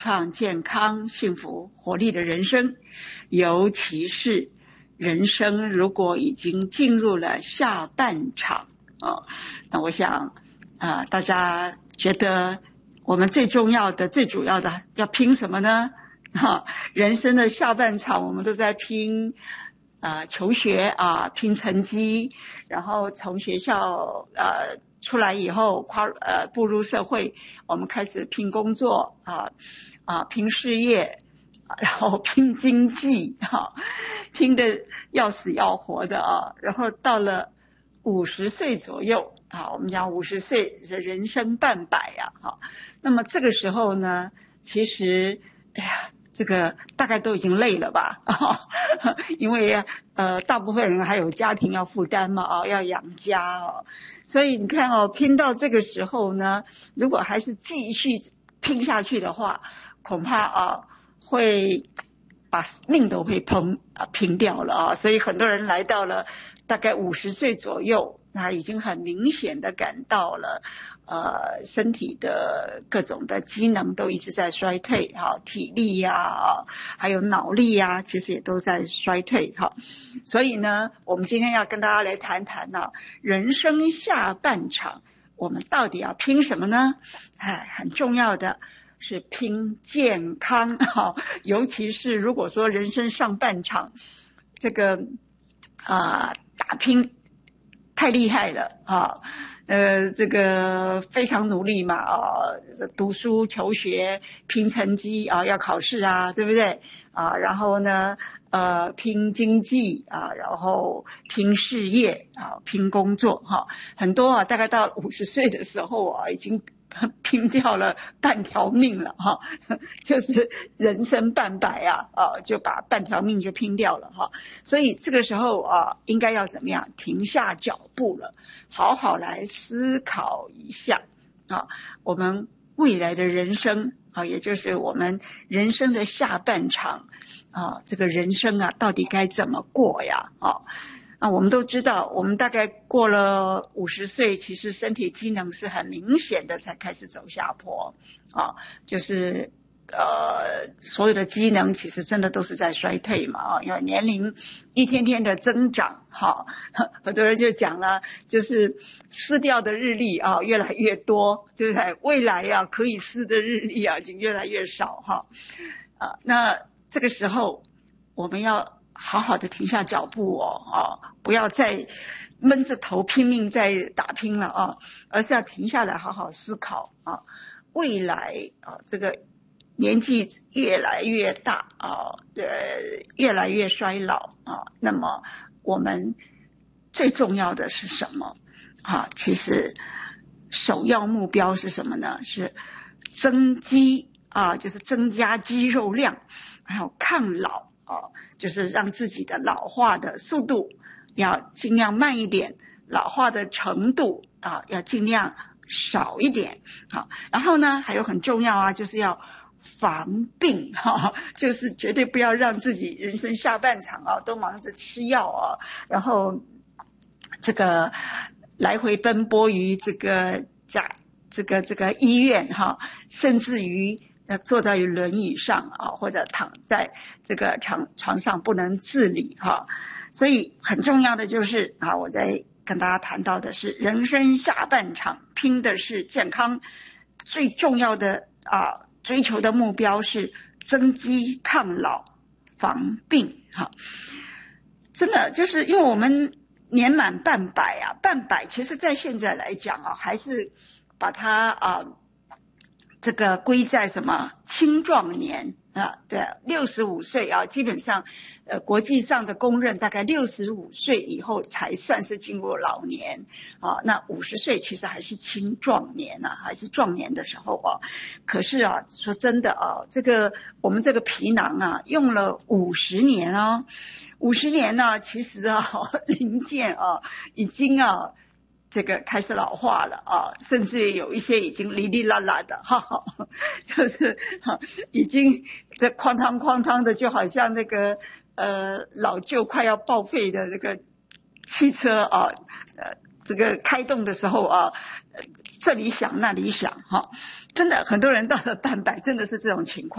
创健康、幸福、活力的人生，尤其是人生如果已经进入了下半场那我想大家觉得我们最重要的、最主要的要拼什么呢？人生的下半场我们都在拼求学拼成绩，然后从学校出来以后步入社会，我们开始拼工作拼事业，然后拼经济拼得要死要活的然后到了50岁左右我们讲50岁的人生半百那么这个时候呢，其实这个大概都已经累了吧因为大部分人还有家庭要负担嘛要养家所以你看拼到这个时候呢，如果还是继续拼下去的话，恐怕会把命都会拼掉了所以很多人来到了大概50岁左右，那已经很明显的感到了身体的各种的机能都一直在衰退体力还有脑力其实也都在衰退所以呢，我们今天要跟大家来谈谈人生下半场我们到底要拼什么呢？很重要的是拼健康尤其是如果说人生上半场这个打拼太厉害了这个非常努力嘛读书求学拼成绩要考试对不对然后呢拼经济然后拼事业拼工作很多大概到50岁的时候已经拼掉了半条命了就是人生半百就把半条命就拼掉了所以这个时候应该要怎么样停下脚步了，好好来思考一下我们未来的人生也就是我们人生的下半场这个人生到底该怎么过呀我们都知道，我们大概过了50岁，其实身体机能是很明显的才开始走下坡就是所有的机能其实真的都是在衰退嘛因为年龄一天天的增长很多人就讲了，就是撕掉的日历越来越多，对不对？未来可以撕的日历已经越来越少那这个时候我们要好好的停下脚步不要再闷着头拼命在打拼了而是要停下来好好思考未来这个年纪越来越大越来越衰老那么我们最重要的是什么其实首要目标是什么呢？是增肌就是增加肌肉量，还有抗老就是让自己的老化的速度要尽量慢一点，老化的程度要尽量少一点然后呢还有很重要就是要防病就是绝对不要让自己人生下半场都忙着吃药然后这个来回奔波于这个医院甚至于坐在轮椅上或者躺在这个床上不能自理所以很重要的就是我在跟大家谈到的是人生下半场拼的是健康，最重要的追求的目标是增肌抗老防病真的就是因为我们年满半百半百其实在现在来讲还是把它这个归在什么青壮年对65岁基本上国际上的公认大概65岁以后才算是进入老年那50岁其实还是青壮年还是壮年的时候可是说真的这个我们这个皮囊用了50年50年其实零件已经这个开始老化了甚至有一些已经哩哩啦啦的就是已经这哐当哐当的，就好像那个老旧快要报废的这个汽车这个开动的时候这里想那里想哈，真的很多人到了半百真的是这种情况。